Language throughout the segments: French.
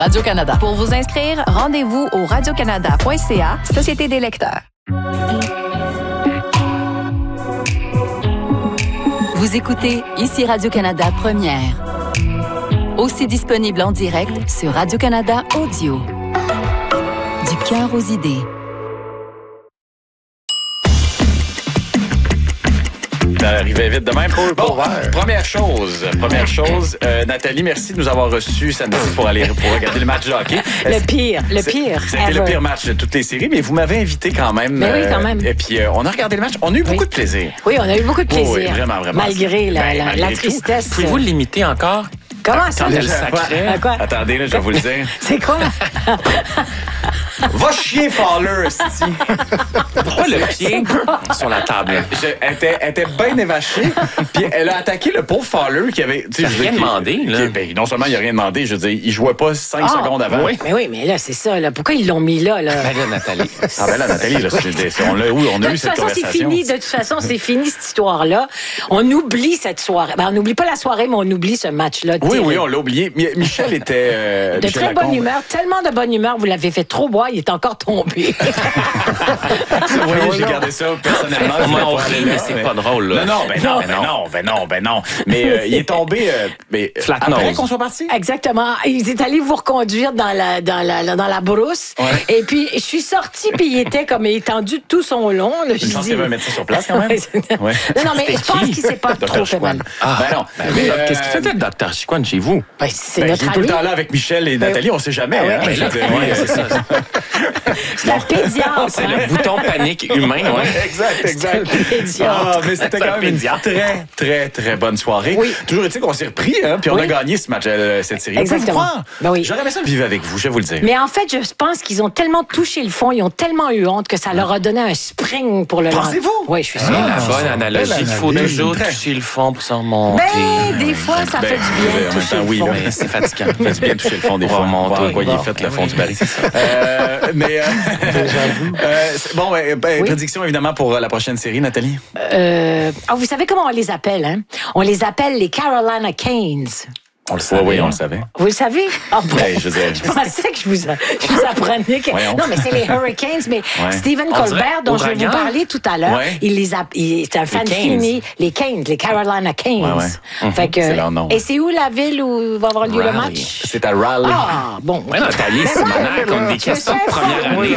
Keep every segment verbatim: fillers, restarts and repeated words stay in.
Radio-Canada. Pour vous inscrire, rendez-vous au radiocanada point c a, Société des lecteurs. Vous écoutez ici Radio-Canada Première. Aussi disponible en direct sur Radio-Canada Audio. Du cœur aux idées. Ça arrivait vite de même. Bon, première chose, première chose, euh, Nathalie, merci de nous avoir reçus samedi pour aller pour regarder le match de hockey. Le pire, le pire. C'était le pire match de toutes les séries, mais vous m'avez invité quand même. Mais oui, quand même. Euh, et puis, euh, on a regardé le match. On a eu beaucoup oui. de plaisir. Oui, on a eu beaucoup de plaisir. Oui, oui, vraiment, vraiment. Malgré la, ben, la, malgré la tristesse. Tout. Pouvez-vous l'imiter encore? Comment ça? Quand elle sacrait. À quoi? Attendez, là, je vais vous le dire. C'est quoi? Va chier, Fowler, esti. Pourquoi le pied sur la table? Je, elle était, elle était bien évachée, puis elle a attaqué le pauvre Fowler qui avait... Il n'a rien demandé, là. Qui, ben, non seulement il n'a rien demandé, je veux dire, il jouait pas cinq ah, secondes avant. Oui. Mais oui, mais là, c'est ça. Là. Pourquoi ils l'ont mis là? là? Ben là, Nathalie. Ah ben là, Nathalie, là, c'est, on, l'a, oui, on a de eu cette façon, conversation. C'est fini, de toute façon, c'est fini cette histoire-là. On oublie cette soirée. Ben, on n'oublie pas la soirée, mais on oublie ce match-là. Oui, terrible. oui, on l'a oublié. Michel était... Euh, de Michel très Lacombe. bonne humeur, tellement de bonne humeur. Vous l'avez fait trop boire, il est encore tombé. Oui, j'ai gardé ça personnellement. Au moins, on pas rit, mais c'est pas drôle, là. Non, non, ben non, ben non, ben non, ben non. Mais euh, il est tombé euh, mais, Flat après nose. qu'on soit parti. Exactement. Il est allé vous reconduire dans la, dans la, dans la brousse. Ouais. Et puis, je suis sortie, puis il était comme étendu tout son long. Là, Je pense qu'il y avait un médecin sur place quand même. Ouais. Non, non, mais je pense qu'il s'est pas Docteur trop fait mal. Ah, ben non. Ben, mais, euh, qu'est-ce qu'il faisait, le docteur Chiquan, chez vous? Ben, c'est Ben, notre il est tout ami. le temps là avec Michel et Nathalie, on sait jamais. Ah ouais, hein, ben, je veux dire, ouais, c'est ça. C'est la pédiatre. C'est le bouton panique humain, ouais. Ouais, exact, exact. pédiatre. Ah, mais c'était quand même une très, très, très bonne soirée. Oui. Toujours est-il qu'on s'est repris, hein, puis on Oui. a gagné ce match, euh, cette série. Exactement. On peut vous croire. Ben oui. J'aurais aimé ça le vivre avec vous, je vais vous le dire. Mais en fait, je pense qu'ils ont tellement touché le fond, ils ont tellement eu honte que ça leur a donné un spring pour le lendemain. Pensez-vous? Oui, je suis sûre. La bonne analogie. belle Il faut analyse. toujours Très. toucher le fond pour s'en remonter. Ben, des fois, ça Ben, fait du bien en de même toucher temps, le oui, fond. là. Mais c'est fatigant. Ça fait du bien de toucher le fond des On va fois. remonter. On va envoyer Bon. fait le fond du baril. Euh, mais euh, euh, c'est- bon, ouais, ben, Oui. prédiction évidemment pour la prochaine série, Nathalie. Euh, ah, vous savez comment on les appelle, hein? On les appelle les Carolina Canes. On le savait. Oui, oui, on le savait. Vous le savez? Ah bon? Ben, je veux dire- Je pensais que je vous, je vous apprenais que... Voyons. Non, mais c'est les Hurricanes, mais Ouais. Stephen On Colbert, dirait dont je vais vous Ouragan. parler tout à l'heure, Ouais. il les a... il- c'est un fan Canes. fini. Les Canes, les Carolina Canes. Ouais, ouais. Fait que, C'est leur nom. Et c'est où la ville où va avoir lieu le Raleigh. match? C'est à Raleigh. Ah, bon. Ouais, Nathalie, c'est manière comme des questions de première année.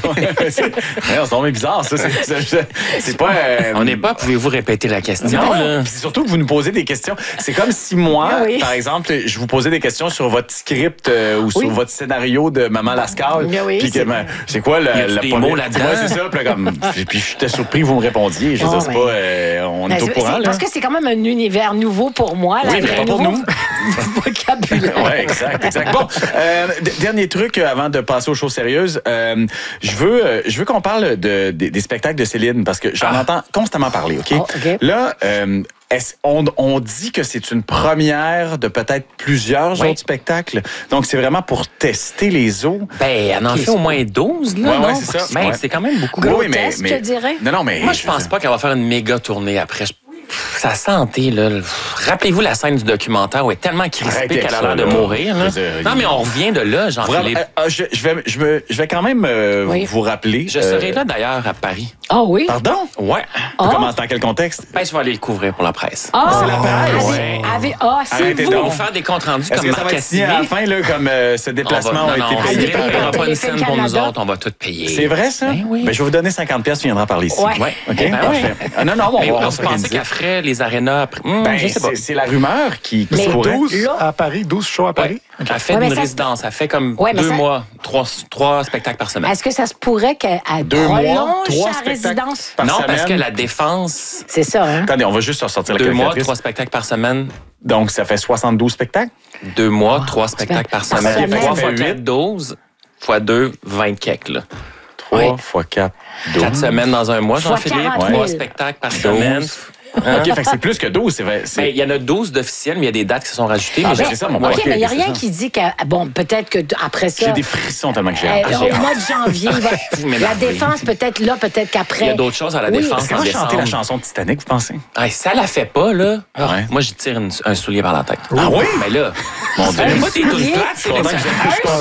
Ouais, c'est bizarre, ça. C'est, c'est, c'est pas. euh, On n'est pas, pouvez-vous répéter la question, Non, là? puis c'est surtout que vous nous posez des questions. C'est comme si moi, Ah oui. par exemple, je vous posais des questions sur votre script euh, ou Oui. sur votre scénario de Maman Lascaux. Ah oui, Puis que, c'est- ben, c'est quoi le, Y a-tu la des première- mots là-dedans? Ouais, c'est ça. Puis, là, comme, puis j'étais surpris que vous me répondiez. Je veux Oh, dire, c'est ben. pas. euh, on Ben, est au c'est- courant, c'est- là. Parce que c'est quand même un univers nouveau pour moi. Oui, là, mais un pas pour nouveau nous. vocabulaire. Oui, exact, exact. Bon, euh, d- dernier truc euh, avant de passer aux choses sérieuses. Euh, je veux, euh, je veux qu'on parle de, des- des spectacles de Céline parce que j'en Ah. entends constamment parler, OK? Oh, OK. Là, euh, est-ce- on, on dit que c'est une première de peut-être plusieurs Oui. autres spectacles. Donc, c'est vraiment pour tester les eaux. Ben, elle en fait au moins douze, là, Ouais, non? ouais, c'est ça. Ben, Ouais. c'est quand même beaucoup. Grotesque, je dirais. Non, non, mais... Moi, je pense pas qu'elle va faire une méga tournée après. Je- Sa santé, là. Rappelez-vous la scène du documentaire où elle est tellement crispée Arrêtez qu'elle a avec l'air ça, de là. mourir. Là. Je veux dire, Non, mais on revient de là, Vraiment, Jean-Philippe. euh, euh, je, je vais, je, me- je vais quand même euh, Oui. vous rappeler. Je euh, serai là, d'ailleurs, à Paris. Ah oui? Pardon? Ouais. Ah. Comment, dans quel contexte? Ben, je vais aller le couvrir pour la presse. Ah, C'est la presse. avec- Ouais. avec- Ah, c'est Arrêtez vous. donc. On va faire des comptes rendus Est-ce comme que ça va Marc être signé à la Cassidy. fin, là, comme euh, ce On déplacement va- a non, été non, payé c'est par... il n'y aura pas une Téléfilm scène pour nous Canada. autres, on va tout payer. C'est vrai, ça? Ben oui. Ben, je vais vous donner cinquante pièces, tu viendras parler ici. Ouais. Ouais. OK? Ben Parfait. oui. Ah, non, non, bon, Mais on va on pensait s'organiser. qu'elle ferait les arénas après. Hum, Ben, je sais pas. c'est, c'est la rumeur qui, qui Mais se pourrait. douze là- à Paris, douze shows à Paris. Ouais. Elle fait Ouais, mais une ça, résidence. Elle fait comme Ouais, mais deux ça- mois, trois, trois spectacles par semaine. Est-ce que ça se pourrait qu'elle elle Deux mois, prolonge trois sa spectacles résidence? par non, semaine. parce que la défense, C'est ça, hein? Attendez, on va juste ressortir la deux mois, calculatrice. trois spectacles par semaine. Donc, ça fait soixante-douze spectacles? Deux mois, trois spectacles par par semaine. semaine. Trois Ça fois fait quatre, huit. douze. Fois deux, vingt quelques, là. trois Oui. fois quatre, douze. Quatre semaines dans un mois, Fois Jean-Philippe. quarante Trois mille. spectacles par semaine. Hein? OK, fait que c'est plus que douze. C'est, vrai, c'est... Ben, il y en a douze d'officiels, mais il y a des dates qui se sont rajoutées. Ah, mais ben, j'ai- c'est ça, mon OK, OK, mais il n'y a c'est rien ça. qui dit que... Bon, peut-être que d- après ça... J'ai des frissons tellement que j'ai euh, hâte. j'ai au hâte. mois de janvier, il va- Vous la m'énervez. défense, peut-être là, peut-être qu'après... Il y a d'autres choses à la Oui. défense Est-ce qu'on en va chanter la décembre. chanson de Titanic, vous pensez? Ah, ça la fait pas, là. Ah, Ouais. Moi, j'y tire une- un soulier par la tête. Ah oui? Mais là, Mon Dieu. moi, t'es toute soulier? plate, c'est Je suis content que vous-